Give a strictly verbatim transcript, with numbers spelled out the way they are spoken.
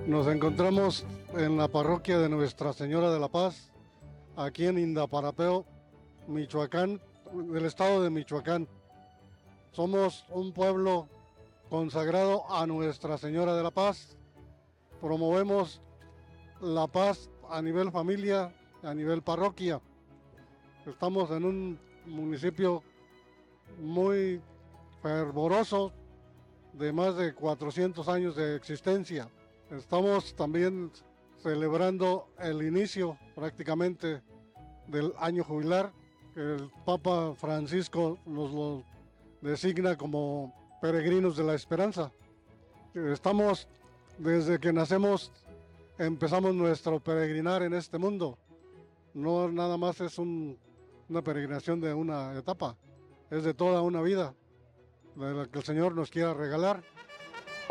Nos encontramos en la parroquia de Nuestra Señora de la Paz, aquí en Indaparapeo, Michoacán, del estado de Michoacán. Somos un pueblo consagrado a Nuestra Señora de la Paz. Promovemos la paz a nivel familia, a nivel parroquia. Estamos en un municipio muy fervoroso, de más de cuatrocientos años de existencia. Estamos también celebrando el inicio prácticamente del año jubilar, que el Papa Francisco nos lo designa como peregrinos de la esperanza. Estamos, desde que nacemos, empezamos nuestro peregrinar en este mundo. No nada más es un, una peregrinación de una etapa, es de toda una vida, de la que el Señor nos quiera regalar.